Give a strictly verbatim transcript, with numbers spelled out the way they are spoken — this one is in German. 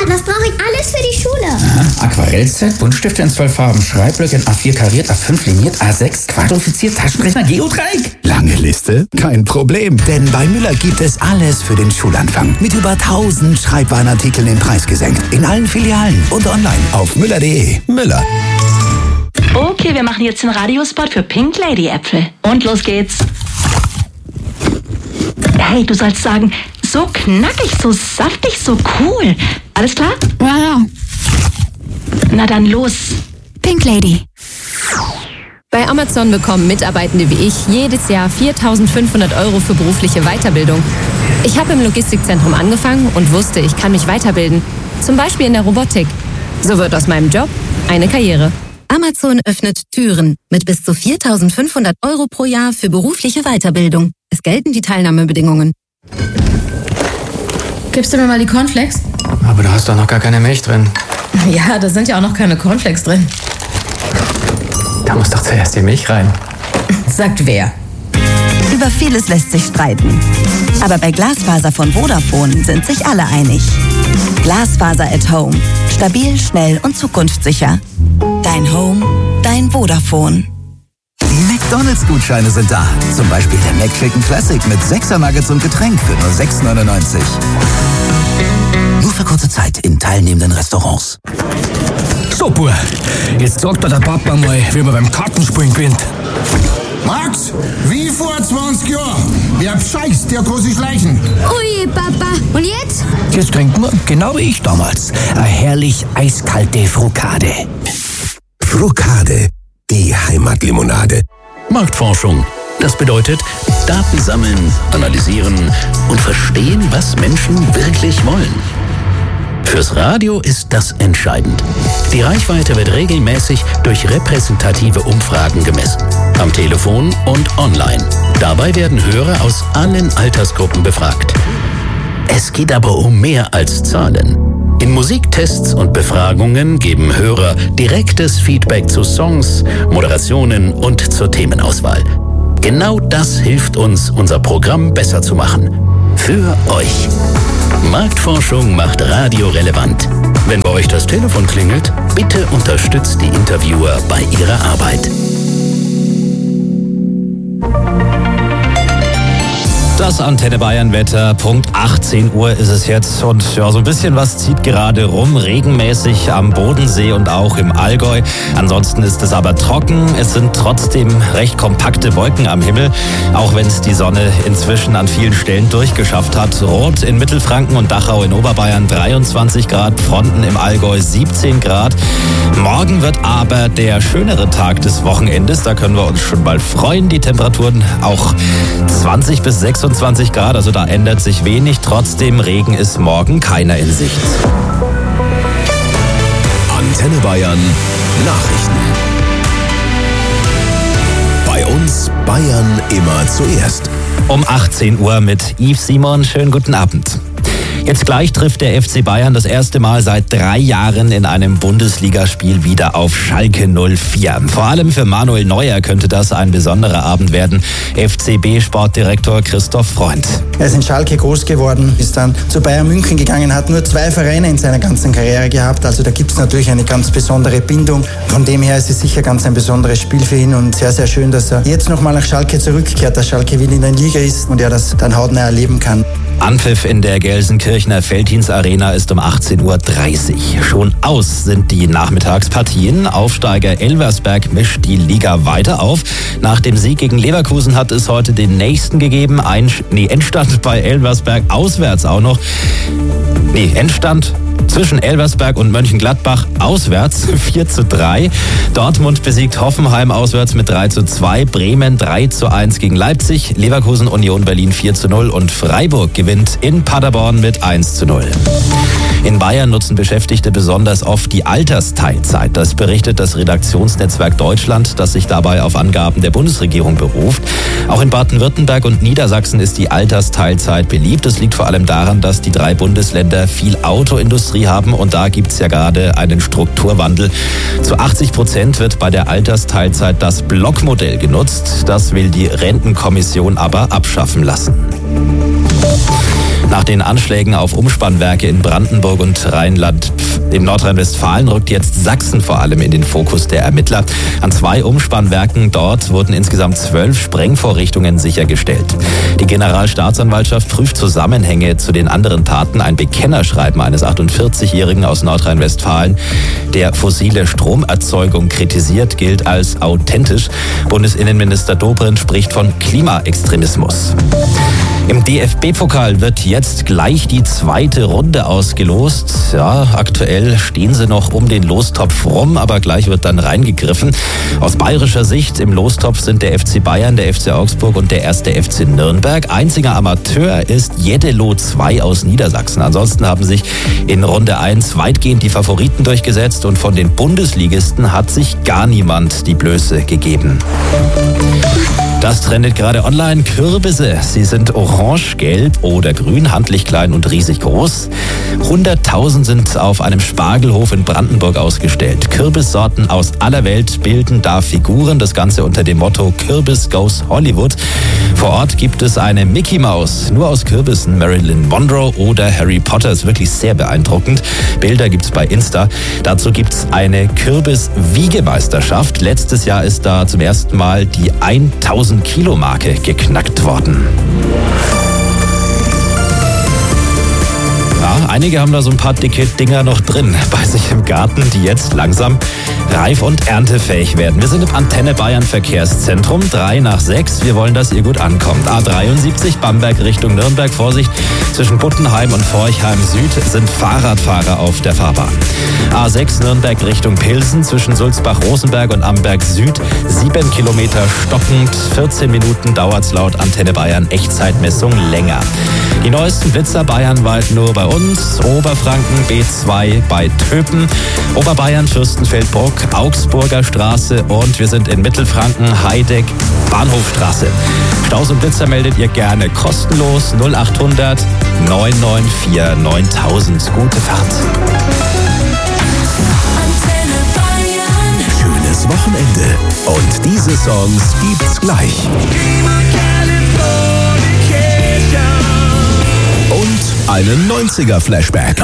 das brauche ich alles für die Schule. Aha. Aquarellset, Buntstifte in zwölf Farben, Schreibblöcke in A vier kariert, A fünf liniert, A sechs quadrifiziert, Taschenrechner, Geodreieck. Lange Liste? Kein Problem, denn bei Müller gibt es alles für den Schulanfang. Mit über tausend Schreibwarenartikeln den Preis gesenkt. In allen Filialen und online auf müller punkt de. Müller. Okay, wir machen jetzt den Radiospot für Pink Lady Äpfel. Und los geht's. Hey, du sollst sagen, so knackig, so saftig, so cool. Alles klar? Ja, ja. Na dann los. Pink Lady. Bei Amazon bekommen Mitarbeitende wie ich jedes Jahr viertausendfünfhundert Euro für berufliche Weiterbildung. Ich habe im Logistikzentrum angefangen und wusste, ich kann mich weiterbilden. Zum Beispiel in der Robotik. So wird aus meinem Job eine Karriere. Amazon öffnet Türen mit bis zu viertausendfünfhundert Euro pro Jahr für berufliche Weiterbildung. Es gelten die Teilnahmebedingungen. Gibst du mir mal die Cornflakes? Aber da hast doch noch gar keine Milch drin. Ja, da sind ja auch noch keine Cornflakes drin. Da muss doch zuerst die Milch rein. Sagt wer? Über vieles lässt sich streiten. Aber bei Glasfaser von Vodafone sind sich alle einig. Glasfaser at Home. Stabil, schnell und zukunftssicher. Dein Home, dein Vodafone. Die McDonalds-Gutscheine sind da. Zum Beispiel der McChicken Classic mit sechser Nuggets und Getränk für nur sechs neunundneunzig. Nur für kurze Zeit in teilnehmenden Restaurants. So, Bub, jetzt sagt mir der Papa mal, wie man beim Kartenspielen gewinnt. Max, wie vor zwanzig Jahren. Wer bescheißt, der kann sich schleichen. Ui, Papa. Und jetzt? Jetzt trinken wir, genau wie ich damals, eine herrlich eiskalte Frukade. Frukade, die Heimatlimonade. Marktforschung. Das bedeutet, Daten sammeln, analysieren und verstehen, was Menschen wirklich wollen. Fürs Radio ist das entscheidend. Die Reichweite wird regelmäßig durch repräsentative Umfragen gemessen. Am Telefon und online. Dabei werden Hörer aus allen Altersgruppen befragt. Es geht aber um mehr als Zahlen. In Musiktests und Befragungen geben Hörer direktes Feedback zu Songs, Moderationen und zur Themenauswahl. Genau das hilft uns, unser Programm besser zu machen. Für euch. Marktforschung macht Radio relevant. Wenn bei euch das Telefon klingelt, bitte unterstützt die Interviewer bei ihrer Arbeit. Das Antenne Bayern Wetter, Punkt achtzehn Uhr ist es jetzt und ja, so ein bisschen was zieht gerade rum, regenmäßig am Bodensee und auch im Allgäu. Ansonsten ist es aber trocken, es sind trotzdem recht kompakte Wolken am Himmel, auch wenn es die Sonne inzwischen an vielen Stellen durchgeschafft hat. Rot in Mittelfranken und Dachau in Oberbayern dreiundzwanzig Grad, Fronten im Allgäu siebzehn Grad. Morgen wird aber der schönere Tag des Wochenendes, da können wir uns schon mal freuen. Die Temperaturen auch zwanzig bis sechsundzwanzig Grad, also da ändert sich wenig. Trotzdem Regen ist morgen keiner in Sicht. Antenne Bayern Nachrichten. Bei uns Bayern immer zuerst. Um achtzehn Uhr mit Yves Simon. Schönen guten Abend. Jetzt gleich trifft der F C Bayern das erste Mal seit drei Jahren in einem Bundesligaspiel wieder auf Schalke null vier. Vor allem für Manuel Neuer könnte das ein besonderer Abend werden. F C B-Sportdirektor Christoph Freund. Er ist in Schalke groß geworden, ist dann zu Bayern München gegangen, hat nur zwei Vereine in seiner ganzen Karriere gehabt. Also da gibt es natürlich eine ganz besondere Bindung. Von dem her ist es sicher ganz ein besonderes Spiel für ihn und sehr, sehr schön, dass er jetzt nochmal nach Schalke zurückkehrt, dass Schalke wieder in der Liga ist und er das dann hautnah erleben kann. Anpfiff in der Gelsenkirchener Veltins-Arena ist um achtzehn Uhr dreißig. Schon aus sind die Nachmittagspartien. Aufsteiger Elversberg mischt die Liga weiter auf. Nach dem Sieg gegen Leverkusen hat es heute den nächsten gegeben. Ein, nee, Endstand bei Elversberg auswärts auch noch. Nee, Endstand zwischen Elversberg und Mönchengladbach auswärts vier zu drei. Dortmund besiegt Hoffenheim auswärts mit drei zu zwei. Bremen drei zu eins gegen Leipzig. Leverkusen Union Berlin vier zu null und Freiburg gewinnt in Paderborn mit eins zu null. In Bayern nutzen Beschäftigte besonders oft die Altersteilzeit. Das berichtet das Redaktionsnetzwerk Deutschland, das sich dabei auf Angaben der Bundesregierung beruft. Auch in Baden-Württemberg und Niedersachsen ist die Altersteilzeit beliebt. Es liegt vor allem daran, dass die drei Bundesländer viel Autoindustrie haben und da gibt es ja gerade einen Strukturwandel. Zu achtzig Prozent wird bei der Altersteilzeit das Blockmodell genutzt. Das will die Rentenkommission aber abschaffen lassen. Nach den Anschlägen auf Umspannwerke in Brandenburg und Rheinland, in Nordrhein-Westfalen rückt jetzt Sachsen vor allem in den Fokus der Ermittler. An zwei Umspannwerken dort wurden insgesamt zwölf Sprengvorrichtungen sichergestellt. Die Generalstaatsanwaltschaft prüft Zusammenhänge zu den anderen Taten. Ein Bekennerschreiben eines achtundvierzigjährigen aus Nordrhein-Westfalen, der fossile Stromerzeugung kritisiert, gilt als authentisch. Bundesinnenminister Dobrindt spricht von Klimaextremismus. Im D F B-Pokal wird jetzt gleich die zweite Runde ausgelost. Ja, aktuell stehen sie noch um den Lostopf rum, aber gleich wird dann reingegriffen. Aus bayerischer Sicht im Lostopf sind der F C Bayern, der F C Augsburg und der erste F C Nürnberg. Einziger Amateur ist Jeddelo zwei aus Niedersachsen. Ansonsten haben sich in Runde eins weitgehend die Favoriten durchgesetzt und von den Bundesligisten hat sich gar niemand die Blöße gegeben. Das trendet gerade online. Kürbisse. Sie sind orange, gelb oder grün, handlich klein und riesig groß. hunderttausend sind auf einem Spargelhof in Brandenburg ausgestellt. Kürbissorten aus aller Welt bilden da Figuren. Das Ganze unter dem Motto Kürbis Goes Hollywood. Vor Ort gibt es eine Mickey Maus, nur aus Kürbissen, Marilyn Monroe oder Harry Potter. Ist wirklich sehr beeindruckend. Bilder gibt's bei Insta. Dazu gibt's eine Kürbis-Wiegemeisterschaft. Letztes Jahr ist da zum ersten Mal die tausend Kilo Marke geknackt worden. Ja, einige haben da so ein paar dicke Dinger noch drin bei sich im Garten, die jetzt langsam reif und erntefähig werden. Wir sind im Antenne Bayern Verkehrszentrum, drei nach sechs. Wir wollen, dass ihr gut ankommt. A dreiundsiebzig, Bamberg Richtung Nürnberg. Vorsicht, zwischen Buttenheim und Forchheim Süd sind Fahrradfahrer auf der Fahrbahn. A sechs Nürnberg Richtung Pilsen, zwischen Sulzbach-Rosenberg und Amberg Süd. Sieben Kilometer stockend, vierzehn Minuten dauert's laut Antenne Bayern. Echtzeitmessung länger. Die neuesten Blitzer bayernweit nur bei uns. Oberfranken B zwei bei Töpen, Oberbayern Fürstenfeldbruck, Augsburger Straße und wir sind in Mittelfranken, Heideck, Bahnhofstraße. Staus und Blitzer meldet ihr gerne kostenlos null achthundert neun neun vier neuntausend. Gute Fahrt. Schönes Wochenende. Und diese Songs gibt's gleich. Und einen neunziger Flashback.